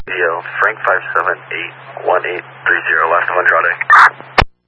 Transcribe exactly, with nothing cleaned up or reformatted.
Frank five seven eight one eight three zero, last of Andrade.